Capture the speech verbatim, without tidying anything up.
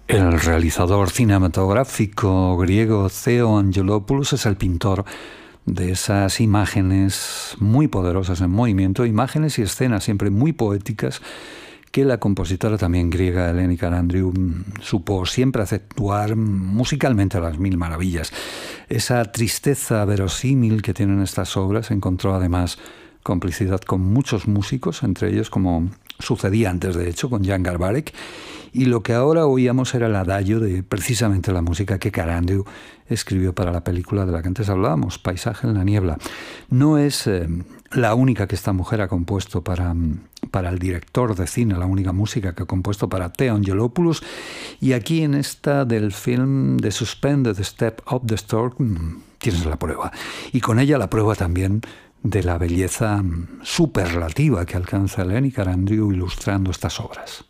El realizador cinematográfico griego Theo Angelopoulos es el pintor de esas imágenes muy poderosas en movimiento, imágenes y escenas siempre muy poéticas que la compositora también griega Eleni Karandriou supo siempre acentuar musicalmente a las mil maravillas. Esa tristeza verosímil que tienen estas obras encontró además complicidad con muchos músicos, entre ellos, como sucedía antes de hecho, con Jan Garbarek, y lo que ahora oíamos era el adagio de precisamente la música que Karandriou escribió para la película de la que antes hablábamos, Paisaje en la niebla. No es eh, la única que esta mujer ha compuesto para, para el director de cine, la única música que ha compuesto para Theo Angelopoulos, y aquí en esta del film The Suspended Step of the Storm tienes la prueba, y con ella la prueba también de la belleza superlativa que alcanza Eleni Karandriou ilustrando estas obras.